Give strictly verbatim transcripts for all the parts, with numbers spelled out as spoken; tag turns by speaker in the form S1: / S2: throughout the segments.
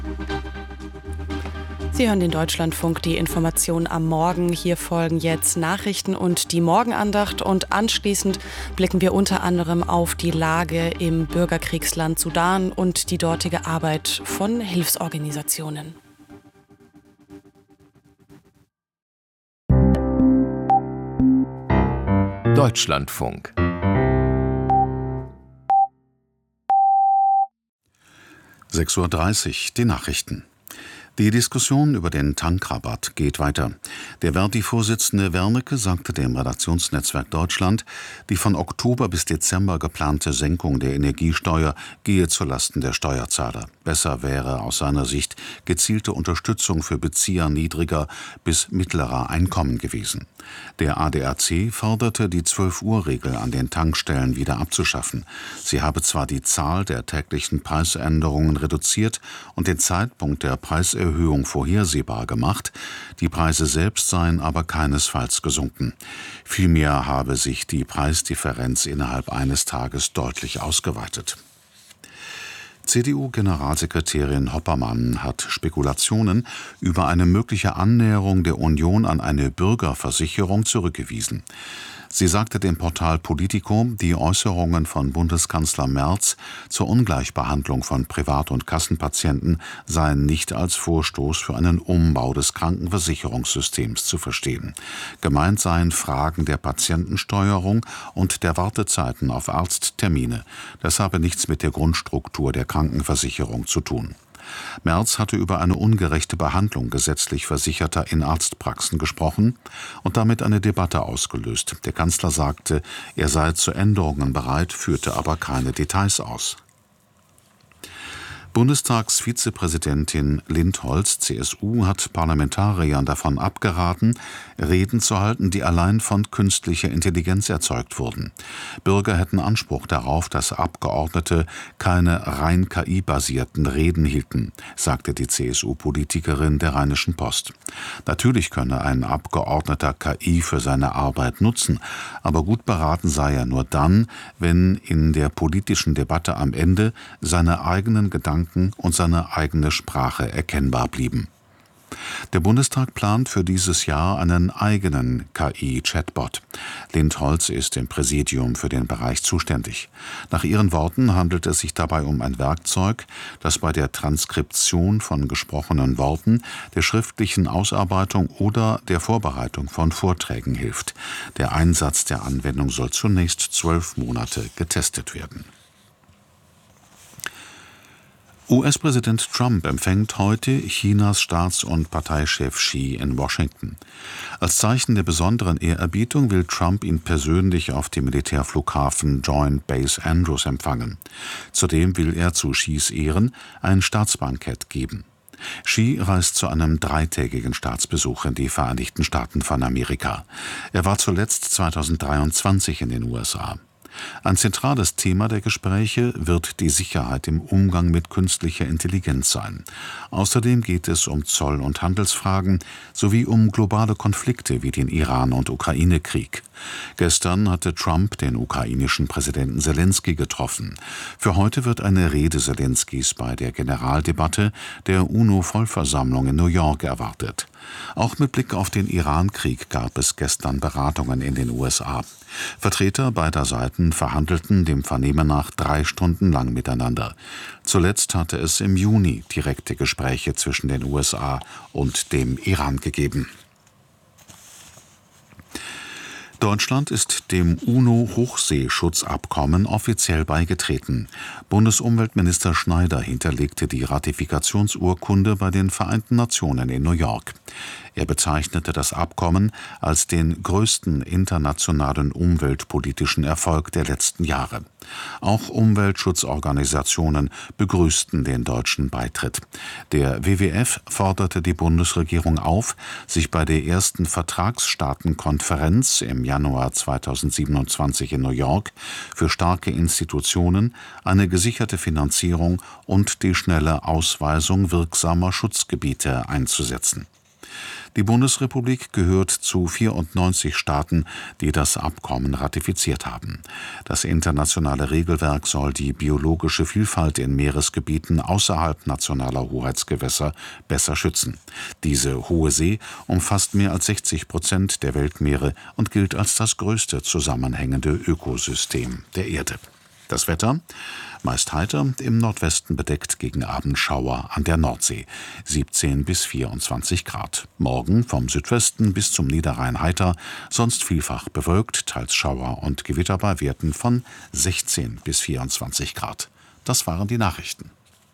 S1: Sie hören den Deutschlandfunk, die Information am Morgen. Hier folgen jetzt Nachrichten und die Morgenandacht. Und anschließend blicken wir unter anderem auf die Lage im Bürgerkriegsland Sudan und die dortige Arbeit von Hilfsorganisationen.
S2: Deutschlandfunk.
S3: sechs Uhr dreißig, die Nachrichten. Die Diskussion über den Tankrabatt geht weiter. Der Verdi-Vorsitzende Wernicke sagte dem Redaktionsnetzwerk Deutschland, die von Oktober bis Dezember geplante Senkung der Energiesteuer gehe zulasten der Steuerzahler. Besser wäre aus seiner Sicht gezielte Unterstützung für Bezieher niedriger bis mittlerer Einkommen gewesen. Der A D A C forderte, die zwölf-Uhr-Regel an den Tankstellen wieder abzuschaffen. Sie habe zwar die Zahl der täglichen Preisänderungen reduziert und den Zeitpunkt der Preiserhöhung vorhersehbar gemacht, die Preise selbst seien aber keinesfalls gesunken. Vielmehr habe sich die Preisdifferenz innerhalb eines Tages deutlich ausgeweitet. C D U-Generalsekretärin Hoppermann hat Spekulationen über eine mögliche Annäherung der Union an eine Bürgerversicherung zurückgewiesen. Sie sagte dem Portal Politico, die Äußerungen von Bundeskanzler Merz zur Ungleichbehandlung von Privat- und Kassenpatienten seien nicht als Vorstoß für einen Umbau des Krankenversicherungssystems zu verstehen. Gemeint seien Fragen der Patientensteuerung und der Wartezeiten auf Arzttermine. Das habe nichts mit der Grundstruktur der Krankenversicherung zu tun. Merz hatte über eine ungerechte Behandlung gesetzlich Versicherter in Arztpraxen gesprochen und damit eine Debatte ausgelöst. Der Kanzler sagte, er sei zu Änderungen bereit, führte aber keine Details aus. Bundestagsvizepräsidentin Lindholz, C S U, hat Parlamentariern davon abgeraten, Reden zu halten, die allein von künstlicher Intelligenz erzeugt wurden. Bürger hätten Anspruch darauf, dass Abgeordnete keine rein K I-basierten Reden hielten, sagte die C S U-Politikerin der Rheinischen Post. Natürlich könne ein Abgeordneter K I für seine Arbeit nutzen, aber gut beraten sei er nur dann, wenn in der politischen Debatte am Ende seine eigenen Gedanken und seine eigene Sprache erkennbar blieben. Der Bundestag plant für dieses Jahr einen eigenen K I-Chatbot. Lindholz ist im Präsidium für den Bereich zuständig. Nach ihren Worten handelt es sich dabei um ein Werkzeug, das bei der Transkription von gesprochenen Worten, der schriftlichen Ausarbeitung oder der Vorbereitung von Vorträgen hilft. Der Einsatz der Anwendung soll zunächst zwölf Monate getestet werden. U S-Präsident Trump empfängt heute Chinas Staats- und Parteichef Xi in Washington. Als Zeichen der besonderen Ehrerbietung will Trump ihn persönlich auf dem Militärflughafen Joint Base Andrews empfangen. Zudem will er zu Xis Ehren ein Staatsbankett geben. Xi reist zu einem dreitägigen Staatsbesuch in die Vereinigten Staaten von Amerika. Er war zuletzt zweitausenddreiundzwanzig in den U S A. Ein zentrales Thema der Gespräche wird die Sicherheit im Umgang mit künstlicher Intelligenz sein. Außerdem geht es um Zoll- und Handelsfragen sowie um globale Konflikte wie den Iran- und Ukraine-Krieg. Gestern hatte Trump den ukrainischen Präsidenten Selensky getroffen. Für heute wird eine Rede Selenskys bei der Generaldebatte der UNO-Vollversammlung in New York erwartet. Auch mit Blick auf den Iran-Krieg gab es gestern Beratungen in den U S A. Vertreter beider Seiten verhandelten dem Vernehmen nach drei Stunden lang miteinander. Zuletzt hatte es im Juni direkte Gespräche zwischen den U S A und dem Iran gegeben. Deutschland ist dem UNO-Hochseeschutzabkommen offiziell beigetreten. Bundesumweltminister Schneider hinterlegte die Ratifikationsurkunde bei den Vereinten Nationen in New York. Er bezeichnete das Abkommen als den größten internationalen umweltpolitischen Erfolg der letzten Jahre. Auch Umweltschutzorganisationen begrüßten den deutschen Beitritt. Der W W F forderte die Bundesregierung auf, sich bei der ersten Vertragsstaatenkonferenz im Januar zweitausendsiebenundzwanzig in New York für starke Institutionen, eine gesicherte Finanzierung und die schnelle Ausweisung wirksamer Schutzgebiete einzusetzen. Die Bundesrepublik gehört zu vierundneunzig Staaten, die das Abkommen ratifiziert haben. Das internationale Regelwerk soll die biologische Vielfalt in Meeresgebieten außerhalb nationaler Hoheitsgewässer besser schützen. Diese Hohe See umfasst mehr als sechzig Prozent der Weltmeere und gilt als das größte zusammenhängende Ökosystem der Erde. Das Wetter? Meist heiter, im Nordwesten bedeckt, gegen Abend Schauer an der Nordsee, siebzehn bis vierundzwanzig Grad. Morgen vom Südwesten bis zum Niederrhein heiter, sonst vielfach bewölkt, teils Schauer und Gewitter bei Werten von sechzehn bis vierundzwanzig Grad. Das waren die Nachrichten.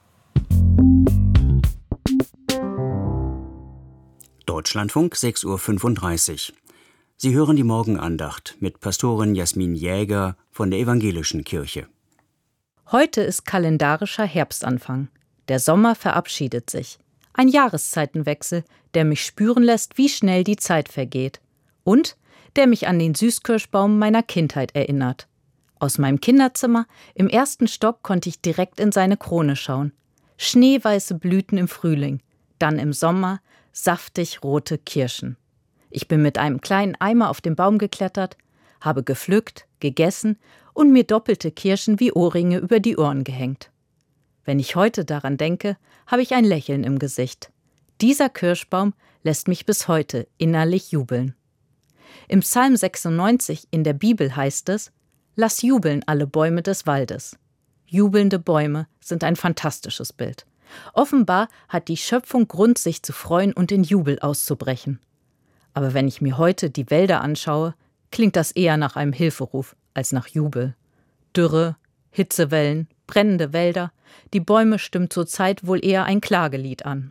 S4: Deutschlandfunk, sechs Uhr fünfunddreißig. Sie hören die Morgenandacht mit Pastorin Jasmin Jäger von der Evangelischen Kirche.
S5: Heute ist kalendarischer Herbstanfang. Der Sommer verabschiedet sich. Ein Jahreszeitenwechsel, der mich spüren lässt, wie schnell die Zeit vergeht. Und der mich an den Süßkirschbaum meiner Kindheit erinnert. Aus meinem Kinderzimmer im ersten Stock konnte ich direkt in seine Krone schauen. Schneeweiße Blüten im Frühling, dann im Sommer saftig rote Kirschen. Ich bin mit einem kleinen Eimer auf den Baum geklettert, habe gepflückt, gegessen und mir doppelte Kirschen wie Ohrringe über die Ohren gehängt. Wenn ich heute daran denke, habe ich ein Lächeln im Gesicht. Dieser Kirschbaum lässt mich bis heute innerlich jubeln. Im Psalm sechsundneunzig in der Bibel heißt es: Lass jubeln alle Bäume des Waldes. Jubelnde Bäume sind ein fantastisches Bild. Offenbar hat die Schöpfung Grund, sich zu freuen und in Jubel auszubrechen. Aber wenn ich mir heute die Wälder anschaue, klingt das eher nach einem Hilferuf als nach Jubel. Dürre, Hitzewellen, brennende Wälder, die Bäume stimmen zurzeit wohl eher ein Klagelied an.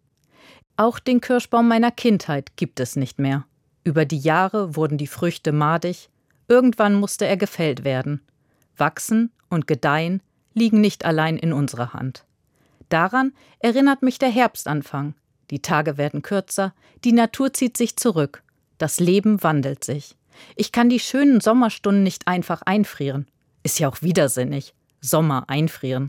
S5: Auch den Kirschbaum meiner Kindheit gibt es nicht mehr. Über die Jahre wurden die Früchte madig, irgendwann musste er gefällt werden. Wachsen und gedeihen liegen nicht allein in unserer Hand. Daran erinnert mich der Herbstanfang. Die Tage werden kürzer, die Natur zieht sich zurück, das Leben wandelt sich. Ich kann die schönen Sommerstunden nicht einfach einfrieren. Ist ja auch widersinnig. Sommer einfrieren.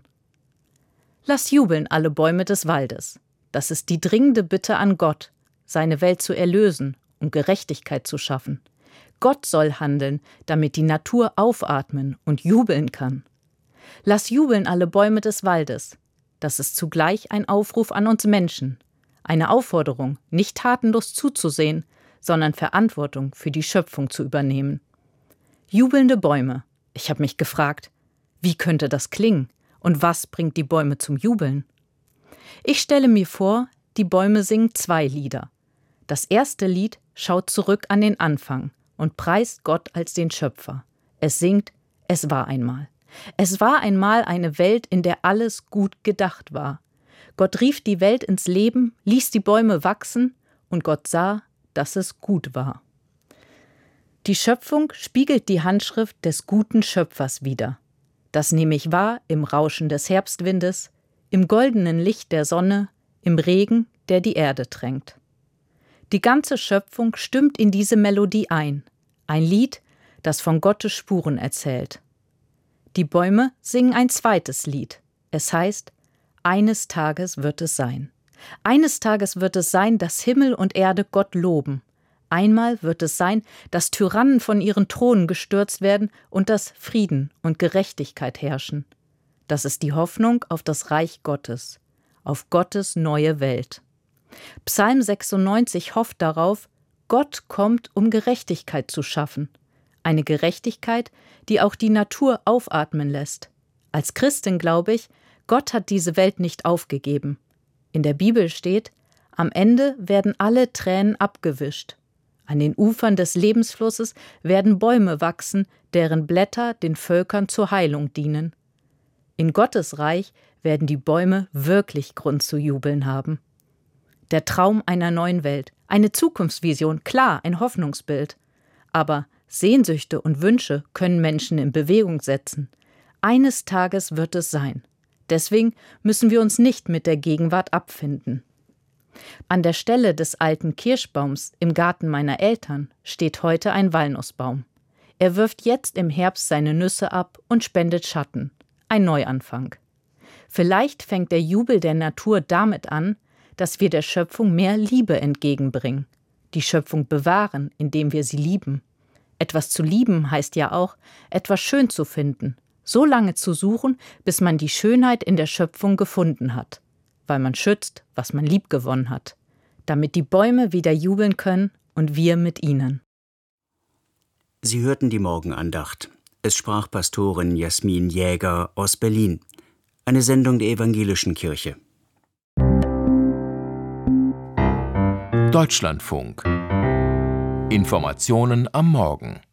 S5: Lass jubeln alle Bäume des Waldes. Das ist die dringende Bitte an Gott, seine Welt zu erlösen und Gerechtigkeit zu schaffen. Gott soll handeln, damit die Natur aufatmen und jubeln kann. Lass jubeln alle Bäume des Waldes. Das ist zugleich ein Aufruf an uns Menschen. Eine Aufforderung, nicht tatenlos zuzusehen, sondern Verantwortung für die Schöpfung zu übernehmen. Jubelnde Bäume. Ich habe mich gefragt, wie könnte das klingen und was bringt die Bäume zum Jubeln? Ich stelle mir vor, die Bäume singen zwei Lieder. Das erste Lied schaut zurück an den Anfang und preist Gott als den Schöpfer. Es singt: Es war einmal. Es war einmal eine Welt, in der alles gut gedacht war. Gott rief die Welt ins Leben, ließ die Bäume wachsen und Gott sah, dass es gut war. Die Schöpfung spiegelt die Handschrift des guten Schöpfers wider. Das nehme ich wahr im Rauschen des Herbstwindes, im goldenen Licht der Sonne, im Regen, der die Erde tränkt. Die ganze Schöpfung stimmt in diese Melodie ein, ein Lied, das von Gottes Spuren erzählt. Die Bäume singen ein zweites Lied. Es heißt: Eines Tages wird es sein. Eines Tages wird es sein, dass Himmel und Erde Gott loben. Einmal wird es sein, dass Tyrannen von ihren Thronen gestürzt werden und dass Frieden und Gerechtigkeit herrschen. Das ist die Hoffnung auf das Reich Gottes, auf Gottes neue Welt. Psalm sechsundneunzig hofft darauf, Gott kommt, um Gerechtigkeit zu schaffen. Eine Gerechtigkeit, die auch die Natur aufatmen lässt. Als Christin glaube ich, Gott hat diese Welt nicht aufgegeben. In der Bibel steht: Am Ende werden alle Tränen abgewischt. An den Ufern des Lebensflusses werden Bäume wachsen, deren Blätter den Völkern zur Heilung dienen. In Gottes Reich werden die Bäume wirklich Grund zu jubeln haben. Der Traum einer neuen Welt, eine Zukunftsvision, klar, ein Hoffnungsbild. Aber Sehnsüchte und Wünsche können Menschen in Bewegung setzen. Eines Tages wird es sein. Deswegen müssen wir uns nicht mit der Gegenwart abfinden. An der Stelle des alten Kirschbaums im Garten meiner Eltern steht heute ein Walnussbaum. Er wirft jetzt im Herbst seine Nüsse ab und spendet Schatten. Ein Neuanfang. Vielleicht fängt der Jubel der Natur damit an, dass wir der Schöpfung mehr Liebe entgegenbringen, die Schöpfung bewahren, indem wir sie lieben. Etwas zu lieben heißt ja auch, etwas schön zu finden, so lange zu suchen, bis man die Schönheit in der Schöpfung gefunden hat, weil man schützt, was man liebgewonnen hat, damit die Bäume wieder jubeln können und wir mit ihnen.
S4: Sie hörten die Morgenandacht. Es sprach Pastorin Jasmin Jäger aus Berlin. Eine Sendung der Evangelischen Kirche.
S2: Deutschlandfunk. Informationen am Morgen.